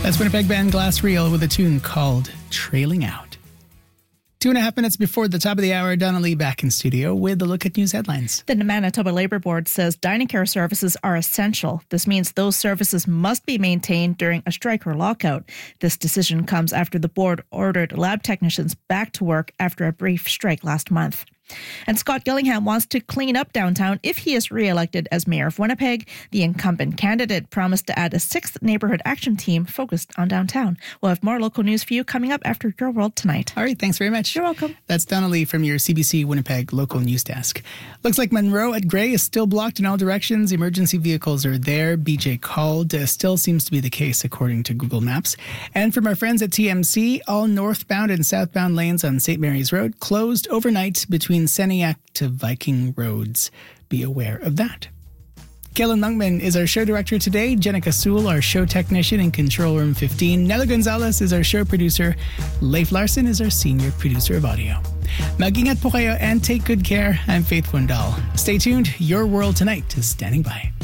That's Winnipeg band Glass Reel with a tune called Trailing Out. 2.5 minutes before the top of the hour, Donna Lee back in studio with a look at news headlines. The Manitoba Labour Board says dining care services are essential. This means those services must be maintained during a strike or lockout. This decision comes after the board ordered lab technicians back to work after a brief strike last month. And Scott Gillingham wants to clean up downtown if he is re-elected as mayor of Winnipeg. The incumbent candidate promised to add a 6th neighborhood action team focused on downtown. We'll have more local news for you coming up after Your World Tonight. All right, thanks very much. You're welcome. That's Donna Lee from your CBC Winnipeg local news desk. Looks like Monroe at Gray is still blocked in all directions. Emergency vehicles are there. BJ called. Still seems to be the case according to Google Maps. And from our friends at TMC, all northbound and southbound lanes on St. Mary's Road closed overnight between Seniac to Viking roads. Be aware of that. Kellen Lungman is our show director today. Jenica Sewell, our show technician in Control Room 15. Nella Gonzalez is our show producer. Leif Larson is our senior producer of audio. Mag-ingat po kayo and take good care. I'm Faith Wendell. Stay tuned. Your World Tonight is standing by.